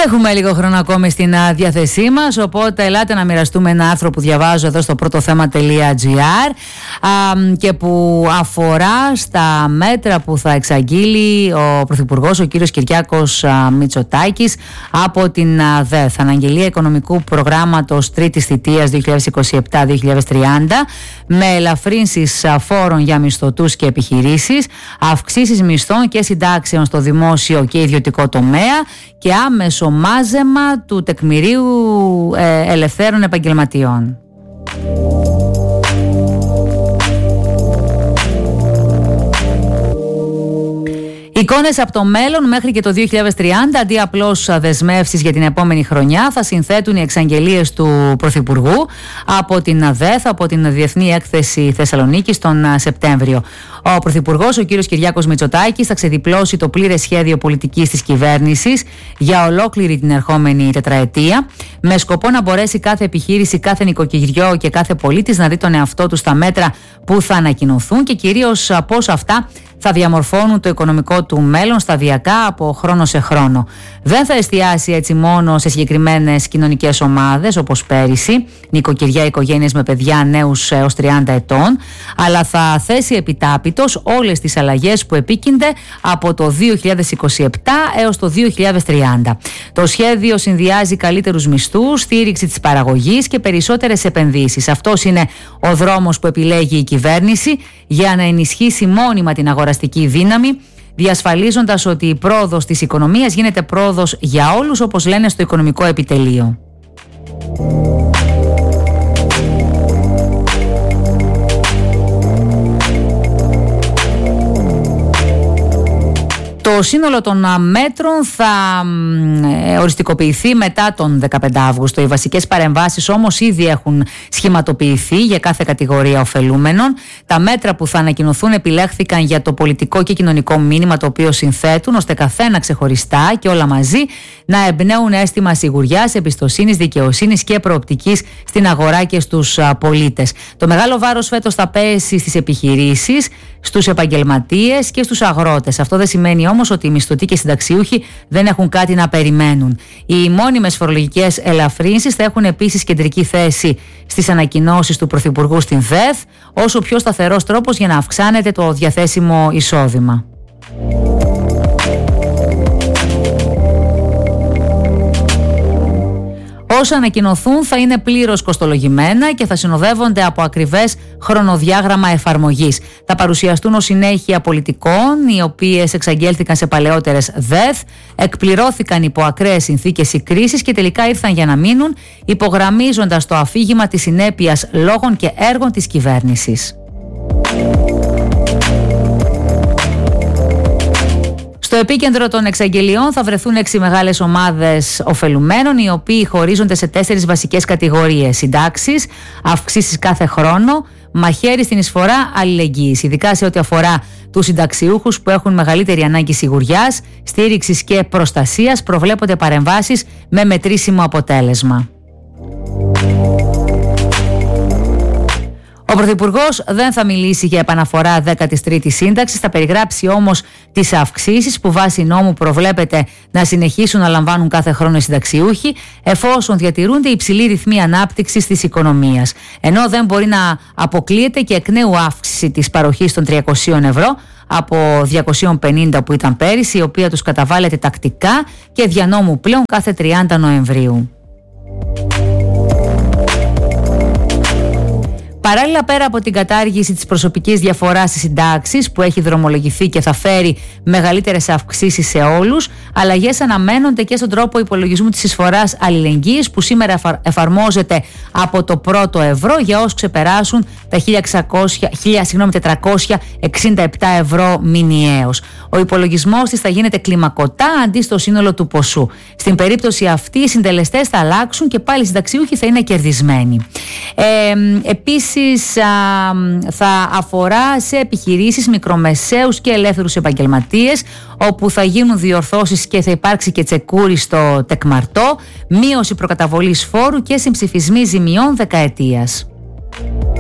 Και έχουμε λίγο χρόνο ακόμη στην διάθεσή μας, οπότε ελάτε να μοιραστούμε ένα άρθρο που διαβάζω εδώ στο πρωτοθέμα.gr και που αφορά στα μέτρα που θα εξαγγείλει ο Πρωθυπουργός, ο κύριος Κυριάκος Μητσοτάκης, από την ΔΕΘ. Αναγγελία οικονομικού προγράμματος τρίτης θητείας 2027-2030, με ελαφρύνσεις φόρων για μισθωτούς και επιχειρήσεις, αυξήσεις μισθών και συντάξεων στο δημόσιο και ιδιωτικό τομέα και άμεσο μάζεμα του τεκμηρίου ελευθέρων επαγγελματιών. Εικόνες από το μέλλον μέχρι και το 2030, αντί απλώς δεσμεύσεις για την επόμενη χρονιά, θα συνθέτουν οι εξαγγελίες του Πρωθυπουργού από την ΔΕΘ, από την Διεθνή Έκθεση Θεσσαλονίκης τον Σεπτέμβριο. Ο Πρωθυπουργός, ο κύριος Κυριάκος Μητσοτάκης, θα ξεδιπλώσει το πλήρες σχέδιο πολιτικής της κυβέρνησης για ολόκληρη την ερχόμενη τετραετία, με σκοπό να μπορέσει κάθε επιχείρηση, κάθε νοικοκυριό και κάθε πολίτης να δει τον εαυτό του στα μέτρα που θα ανακοινωθούν και κυρίως πώς αυτά θα διαμορφώνουν το οικονομικό του μέλλον σταδιακά από χρόνο σε χρόνο. Δεν θα εστιάσει έτσι μόνο σε συγκεκριμένες κοινωνικές ομάδες όπως πέρυσι, νοικοκυριά, οικογένειες με παιδιά, νέους έως 30 ετών, αλλά θα θέσει επιτάπητος όλες τις αλλαγές που επίκυνται από το 2027 έως το 2030. Το σχέδιο συνδυάζει καλύτερους μισθούς, στήριξη της παραγωγής και περισσότερες επενδύσεις. Αυτός είναι ο δρόμος που επιλέγει η κυβέρνηση για να ενισχύσει μόνιμα την αγοραστική δύναμη, διασφαλίζοντας ότι η πρόοδος της οικονομίας γίνεται πρόοδος για όλους, όπως λένε στο οικονομικό επιτελείο. Το σύνολο των μέτρων θα οριστικοποιηθεί μετά τον 15 Αύγουστο. Οι βασικές παρεμβάσεις όμως ήδη έχουν σχηματοποιηθεί για κάθε κατηγορία ωφελούμενων. Τα μέτρα που θα ανακοινωθούν επιλέχθηκαν για το πολιτικό και κοινωνικό μήνυμα το οποίο συνθέτουν, ώστε καθένα ξεχωριστά και όλα μαζί να εμπνέουν αίσθημα σιγουριάς, εμπιστοσύνης, δικαιοσύνης και προοπτικής στην αγορά και στους πολίτες. Το μεγάλο βάρος φέτος θα πέσει στις επιχειρήσεις, στους επαγγελματίες και στους αγρότες. Αυτό δεν σημαίνει όμως ότι οι μισθωτοί και συνταξιούχοι δεν έχουν κάτι να περιμένουν. Οι μόνιμες φορολογικές ελαφρύνσεις θα έχουν επίσης κεντρική θέση στις ανακοινώσεις του Πρωθυπουργού στην ΔΕΘ, ως ο πιο σταθερός τρόπος για να αυξάνεται το διαθέσιμο εισόδημα. Όσα ανακοινωθούν θα είναι πλήρως κοστολογημένα και θα συνοδεύονται από ακριβές χρονοδιάγραμμα εφαρμογής. Θα παρουσιαστούν ως συνέχεια πολιτικών, οι οποίες εξαγγέλθηκαν σε παλαιότερες ΔΕΘ, εκπληρώθηκαν υπό ακραίες συνθήκες ή κρίσεις και τελικά ήρθαν για να μείνουν, υπογραμμίζοντας το αφήγημα της συνέπειας λόγων και έργων της κυβέρνησης. Στο επίκεντρο των εξαγγελιών θα βρεθούν 6 μεγάλες ομάδες ωφελουμένων, οι οποίοι χωρίζονται σε 4 βασικές κατηγορίες: συντάξεις, αυξήσεις κάθε χρόνο, μαχαίρι στην εισφορά, αλληλεγγύης. Ειδικά σε ό,τι αφορά τους συνταξιούχους που έχουν μεγαλύτερη ανάγκη σιγουριάς, στήριξης και προστασίας, προβλέπονται παρεμβάσεις με μετρήσιμο αποτέλεσμα. Ο Πρωθυπουργός δεν θα μιλήσει για επαναφορά 13ης σύνταξης, θα περιγράψει όμως τις αυξήσεις που βάσει νόμου προβλέπεται να συνεχίσουν να λαμβάνουν κάθε χρόνο οι συνταξιούχοι, εφόσον διατηρούνται υψηλοί ρυθμοί ανάπτυξης της οικονομίας. Ενώ δεν μπορεί να αποκλείεται και εκ νέου αύξηση της παροχής των 300 ευρώ από 250 που ήταν πέρυσι, η οποία τους καταβάλλεται τακτικά και δια νόμου πλέον κάθε 30 Νοεμβρίου. Παράλληλα, πέρα από την κατάργηση της προσωπικής διαφοράς στις συντάξεις που έχει δρομολογηθεί και θα φέρει μεγαλύτερες αυξήσεις σε όλους, αλλαγές αναμένονται και στον τρόπο υπολογισμού της εισφοράς αλληλεγγύης που σήμερα εφαρμόζεται από το πρώτο ευρώ για όσους ξεπεράσουν τα 1.467 ευρώ μηνιαίως. Ο υπολογισμός της θα γίνεται κλιμακωτά αντί στο σύνολο του ποσού. Στην περίπτωση αυτή οι συντελεστές θα αλλάξουν και πάλι οι συνταξιούχοι θα είναι κερδισμένοι. Επίσης θα αφορά σε επιχειρήσεις, μικρομεσαίους και ελεύθερους επαγγελματίες, όπου θα γίνουν διορθώσεις και θα υπάρξει και τσεκούρι στο τεκμαρτό, μείωση προκαταβολής φόρου και συμψηφισμοί ζημιών δεκαετίας.